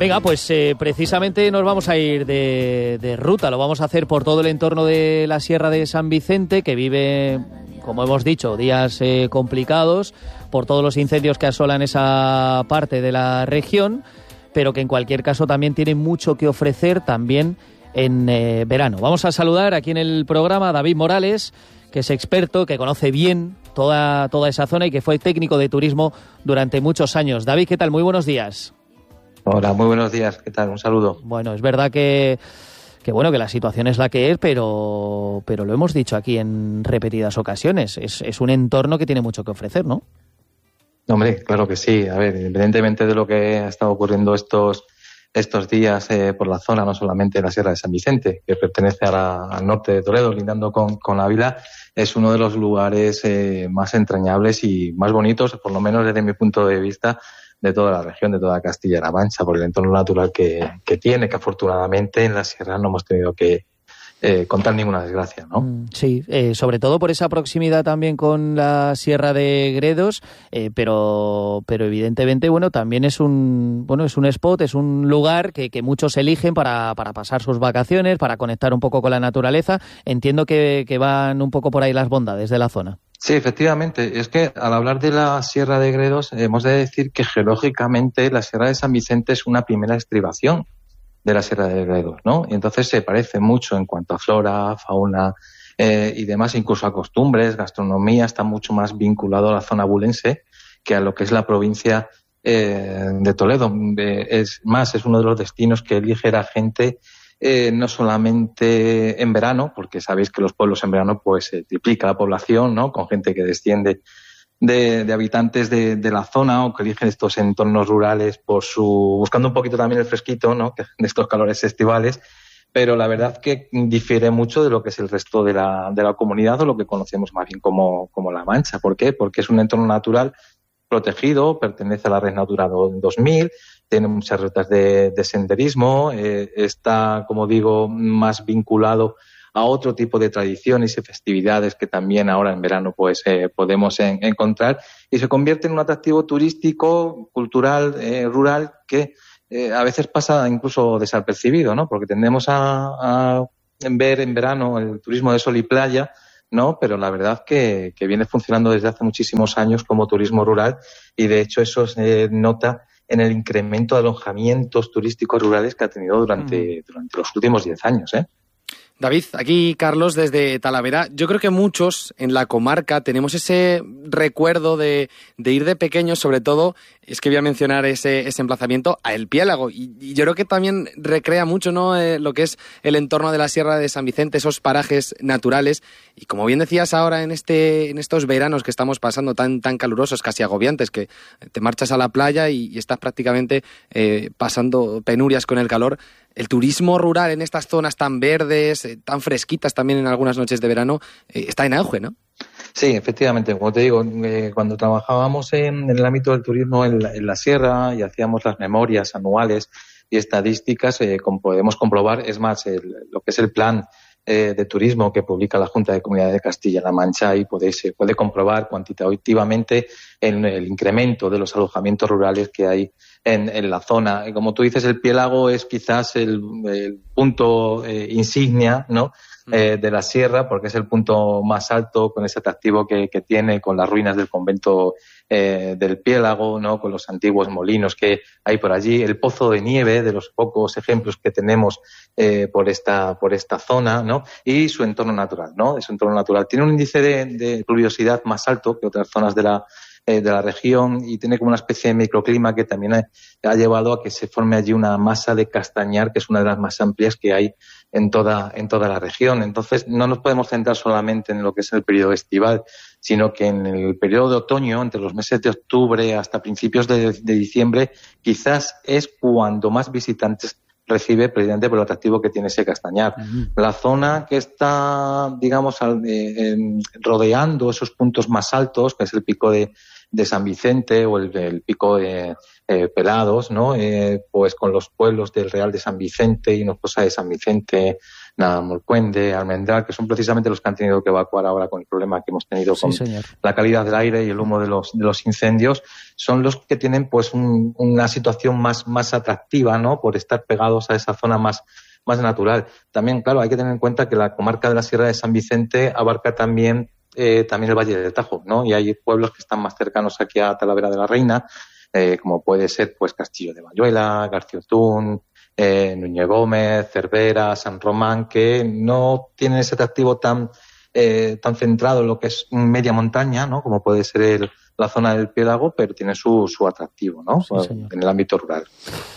Venga, pues precisamente nos vamos a ir de ruta. Lo vamos a hacer por todo el entorno de la Sierra de San Vicente, que vive, como hemos dicho, días complicados por todos los incendios que asolan esa parte de la región, pero que en cualquier caso también tiene mucho que ofrecer también en verano. Vamos a saludar aquí en el programa a David Morales, que es experto, que conoce bien toda esa zona y que fue técnico de turismo durante muchos años. David, ¿qué tal? Muy buenos días. Hola, muy buenos días. ¿Qué tal? Un saludo. Bueno, es verdad que la situación es la que es, pero lo hemos dicho aquí en repetidas ocasiones. Es un entorno que tiene mucho que ofrecer, ¿no? Hombre, claro que sí. A ver, independientemente de lo que ha estado ocurriendo estos días por la zona, no solamente la Sierra de San Vicente, que pertenece al norte de Toledo, lindando con Ávila, es uno de los lugares más entrañables y más bonitos, por lo menos desde mi punto de vista, de toda la región, de toda Castilla-La Mancha, por el entorno natural que tiene, que afortunadamente en la sierra no hemos tenido que contar ninguna desgracia, ¿no? Sí, sobre todo por esa proximidad también con la Sierra de Gredos, pero evidentemente, bueno, también es un spot, es un lugar que muchos eligen para pasar sus vacaciones, para conectar un poco con la naturaleza. Entiendo que van un poco por ahí las bondades de la zona. Sí, efectivamente. Es que al hablar de la Sierra de Gredos hemos de decir que geológicamente la Sierra de San Vicente es una primera estribación de la Sierra de Gredos, ¿no? Y entonces se parece mucho en cuanto a flora, fauna y demás, incluso a costumbres, gastronomía, está mucho más vinculado a la zona abulense que a lo que es la provincia de Toledo. Es uno de los destinos que elige la gente no solamente en verano, porque sabéis que los pueblos en verano pues se triplica la población, ¿no? Con gente que desciende de habitantes de la zona o que eligen estos entornos rurales buscando un poquito también el fresquito, ¿no? De estos calores estivales, pero la verdad que difiere mucho de lo que es el resto de la comunidad o lo que conocemos más bien como La Mancha. ¿Por qué? Porque es un entorno natural protegido, pertenece a la Red Natura 2000, tiene muchas rutas de senderismo, está, como digo, más vinculado a otro tipo de tradiciones y festividades que también ahora en verano pues podemos encontrar, y se convierte en un atractivo turístico, cultural, rural, que a veces pasa incluso desapercibido, ¿no? Porque tendemos a ver en verano el turismo de sol y playa, ¿no? Pero la verdad que viene funcionando desde hace muchísimos años como turismo rural, y de hecho eso se nota en el incremento de alojamientos turísticos rurales que ha tenido durante los últimos 10 años, ¿eh? David, aquí Carlos desde Talavera. Yo creo que muchos en la comarca tenemos ese recuerdo de ir de pequeños, sobre todo, es que voy a mencionar ese emplazamiento, a El Piélago. Y yo creo que también recrea mucho, ¿no? Lo que es el entorno de la Sierra de San Vicente, esos parajes naturales. Y como bien decías ahora en estos veranos que estamos pasando tan calurosos, casi agobiantes, que te marchas a la playa y estás prácticamente pasando penurias con el calor. El turismo rural en estas zonas tan verdes, tan fresquitas también en algunas noches de verano, está en auge, ¿no? Sí, efectivamente. Como te digo, cuando trabajábamos en el ámbito del turismo en la sierra y hacíamos las memorias anuales y estadísticas, como podemos comprobar, es más, lo que es el plan de turismo que publica la Junta de Comunidades de Castilla-La Mancha, y se puede comprobar cuantitativamente el incremento de los alojamientos rurales que hay en la zona. Como tú dices, El Piélago es quizás el punto insignia, ¿no? De la sierra, porque es el punto más alto, con ese atractivo que tiene, con las ruinas del convento del Piélago, ¿no? Con los antiguos molinos que hay por allí, el pozo de nieve, de los pocos ejemplos que tenemos por esta zona, ¿no? Y su entorno natural, ¿no? Su entorno natural tiene un índice de pluviosidad más alto que otras zonas de la región, y tiene como una especie de microclima que también ha llevado a que se forme allí una masa de castañar, que es una de las más amplias que hay en toda la región. Entonces, no nos podemos centrar solamente en lo que es el periodo estival, sino que en el periodo de otoño, entre los meses de octubre hasta principios de diciembre, quizás es cuando más visitantes recibe, precisamente por el atractivo que tiene ese castañar. La zona que está, digamos, rodeando esos puntos más altos, que es el pico de San Vicente o el pico de Pelados, ¿no? Pues con los pueblos del Real de San Vicente, Hinojosa de San Vicente, Navalmoruende, Almendral, que son precisamente los que han tenido que evacuar ahora con el problema que hemos tenido con la calidad del aire y el humo de los incendios, son los que tienen pues una situación más atractiva, ¿no? Por estar pegados a esa zona más natural. También, claro, hay que tener en cuenta que la comarca de la Sierra de San Vicente abarca también el Valle del Tajo, ¿no? Y hay pueblos que están más cercanos aquí a Talavera de la Reina, como puede ser pues Castillo de Bayuela, Garciotún, Núñez Gómez, Cervera, San Román, que no tienen ese atractivo tan centrado en lo que es media montaña, ¿no? Como puede ser la zona del Piélago, pero tiene su atractivo, ¿no? Sí, en el ámbito rural.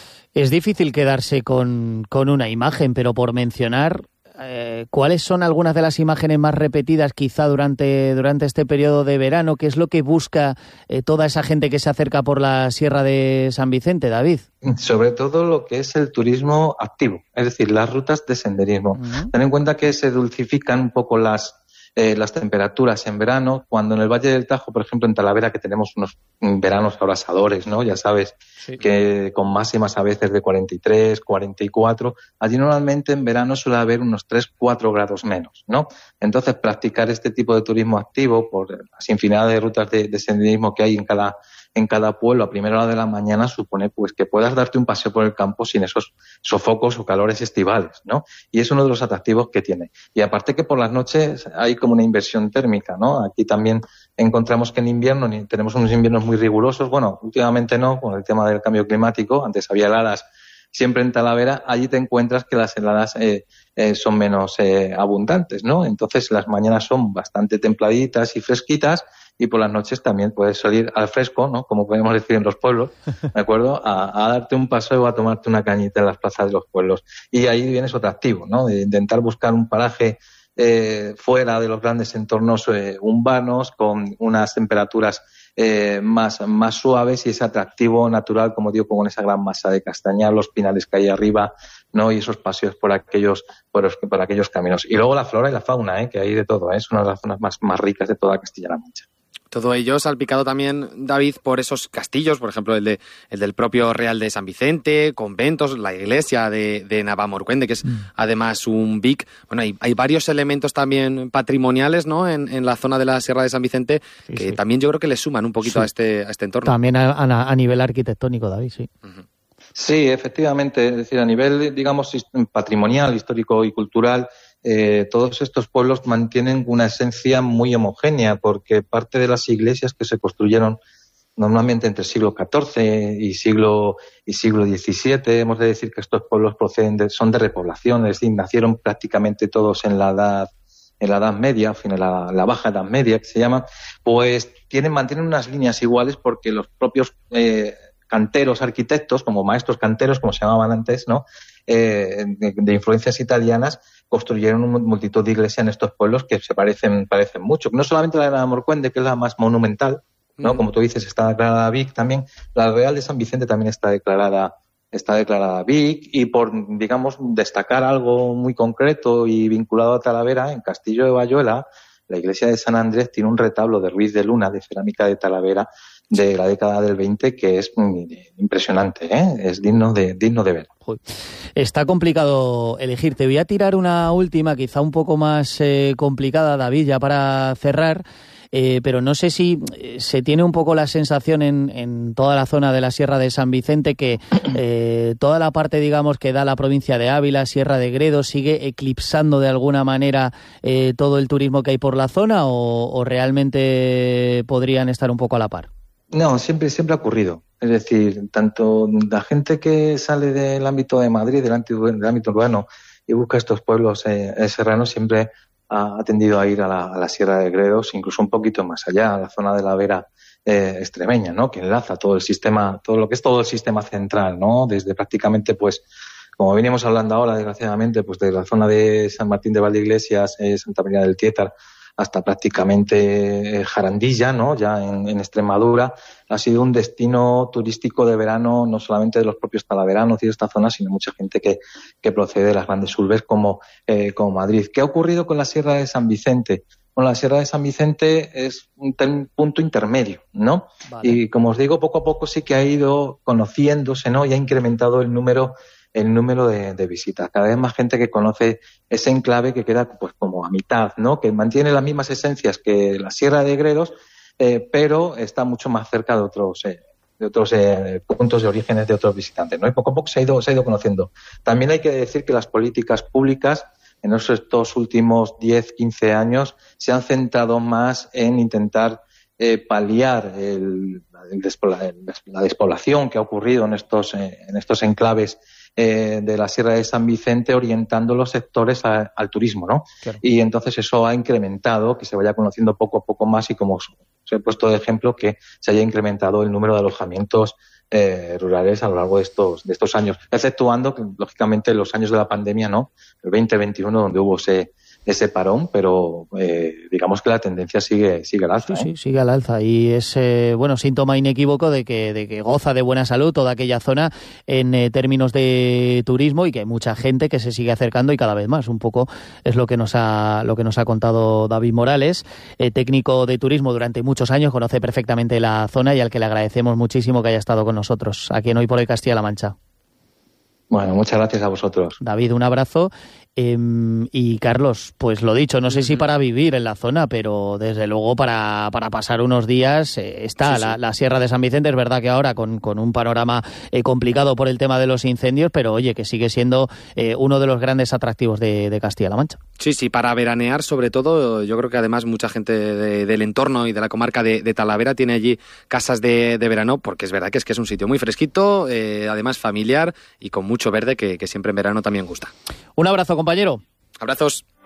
Es difícil quedarse con una imagen, pero por mencionar, ¿cuáles son algunas de las imágenes más repetidas quizá durante este periodo de verano? ¿Qué es lo que busca toda esa gente que se acerca por la Sierra de San Vicente, David? Sobre todo lo que es el turismo activo, es decir, las rutas de senderismo. Uh-huh. Ten en cuenta que se dulcifican un poco las temperaturas en verano, cuando en el Valle del Tajo, por ejemplo, en Talavera, que tenemos unos veranos abrasadores, ¿no? Ya sabes, sí, que con máximas a veces de 43, 44, allí normalmente en verano suele haber unos 3-4 grados menos, ¿no? Entonces, practicar este tipo de turismo activo por las infinidad de rutas de senderismo que hay en cada pueblo a primera hora de la mañana supone pues que puedas darte un paseo por el campo sin esos sofocos o calores estivales, ¿no? Y es uno de los atractivos que tiene. Y aparte que por las noches hay como una inversión térmica, ¿no? Aquí también encontramos que en invierno tenemos unos inviernos muy rigurosos. Bueno, últimamente no, con el tema del cambio climático. Antes había heladas siempre en Talavera. Allí te encuentras que las heladas son menos abundantes, ¿no? Entonces las mañanas son bastante templaditas y fresquitas, y por las noches también puedes salir al fresco, ¿no? Como podemos decir en los pueblos, ¿de acuerdo? A darte un paseo, a tomarte una cañita en las plazas de los pueblos. Y ahí viene su atractivo, ¿no? De intentar buscar un paraje fuera de los grandes entornos urbanos, con unas temperaturas más suaves, y ese atractivo natural, como digo, con esa gran masa de castañar, los pinares que hay arriba, ¿no? Y esos paseos por aquellos caminos. Y luego la flora y la fauna, que hay de todo, es una de las zonas más ricas de toda Castilla-La Mancha. Todo ello salpicado también, David, por esos castillos, por ejemplo, el del propio Real de San Vicente, conventos, la iglesia de Navalmoruende, que es además un BIC. Bueno, hay varios elementos también patrimoniales, ¿no? En la zona de la Sierra de San Vicente, sí, que sí, también yo creo que le suman un poquito a este entorno. También a nivel arquitectónico, David, sí. Uh-huh. Sí, efectivamente, es decir, a nivel, digamos, patrimonial, histórico y cultural, todos estos pueblos mantienen una esencia muy homogénea, porque parte de las iglesias que se construyeron normalmente entre el siglo XIV y siglo XVII, hemos de decir que estos pueblos son de repoblación, es decir, nacieron prácticamente todos en la Edad Media, en la Baja Edad Media, que se llama, pues mantienen unas líneas iguales, porque los propios canteros, arquitectos, como maestros canteros, como se llamaban antes, ¿no? De influencias italianas, construyeron una multitud de iglesias en estos pueblos que se parecen mucho. No solamente la de Navalmoruende, que es la más monumental, ¿no? Como tú dices, está declarada BIC también. La Real de San Vicente también está declarada BIC, y por, digamos, destacar algo muy concreto y vinculado a Talavera, en Castillo de Bayuela, la iglesia de San Andrés tiene un retablo de Ruiz de Luna, de cerámica de Talavera, de la década del 20, que es impresionante, es digno de ver. Está complicado elegir. Te voy a tirar una última, quizá un poco más complicada, David, ya para cerrar. Pero no sé si se tiene un poco la sensación en toda la zona de la Sierra de San Vicente que toda la parte, digamos, que da la provincia de Ávila, Sierra de Gredos, sigue eclipsando de alguna manera todo el turismo que hay por la zona, o realmente podrían estar un poco a la par. No, siempre ha ocurrido. Es decir, tanto la gente que sale del ámbito de Madrid, del ámbito urbano, y busca estos pueblos serranos, siempre ha tendido a ir a la Sierra de Gredos, incluso un poquito más allá, a la zona de la Vera extremeña, ¿no? Que enlaza todo lo que es todo el sistema central, ¿no? Desde prácticamente, pues, como venimos hablando ahora, desgraciadamente, pues de la zona de San Martín de Valdeiglesias, Santa María del Tietar, hasta prácticamente Jarandilla, ¿no? Ya en Extremadura, ha sido un destino turístico de verano, no solamente de los propios talaveranos y de esta zona, sino mucha gente que procede de las grandes urbes como Madrid. ¿Qué ha ocurrido con la Sierra de San Vicente? Bueno, la Sierra de San Vicente es un punto intermedio, ¿no? Vale. Y como os digo, poco a poco sí que ha ido conociéndose, ¿no? Y ha incrementado el número el número de visitas. Cada vez más gente que conoce ese enclave que queda pues como a mitad, ¿no? Que mantiene las mismas esencias que la Sierra de Gredos, pero está mucho más cerca de otros puntos de orígenes de otros visitantes, ¿no? Y poco a poco se ha ido conociendo. También hay que decir que las políticas públicas en estos últimos 10, 15 años se han centrado más en intentar paliar la despoblación que ha ocurrido en estos enclaves de la Sierra de San Vicente, orientando los sectores al turismo, ¿no? Claro. Y entonces eso ha incrementado que se vaya conociendo poco a poco más y, como os he puesto de ejemplo, que se haya incrementado el número de alojamientos rurales a lo largo de estos años, exceptuando que, lógicamente, los años de la pandemia, ¿no? El 2021, donde hubo ese parón, pero digamos que la tendencia sigue al alza. Sí, sigue al alza, y es síntoma inequívoco de que goza de buena salud toda aquella zona en términos de turismo, y que hay mucha gente que se sigue acercando y cada vez más. Un poco es lo que nos ha contado David Morales, técnico de turismo durante muchos años, conoce perfectamente la zona y al que le agradecemos muchísimo que haya estado con nosotros aquí en Hoy por Hoy Castilla-La Mancha. Bueno, muchas gracias a vosotros. David, un abrazo. Y Carlos, pues lo dicho, no sé si para vivir en la zona, pero desde luego para pasar unos días está la Sierra de San Vicente. Es verdad que ahora con un panorama complicado por el tema de los incendios, pero oye, que sigue siendo uno de los grandes atractivos de Castilla-La Mancha. Sí, para veranear sobre todo. Yo creo que además mucha gente del entorno y de la comarca de Talavera tiene allí casas de verano, porque es verdad que es un sitio muy fresquito, además familiar y con mucho verde, que siempre en verano también gusta. Un abrazo, compañero. Abrazos.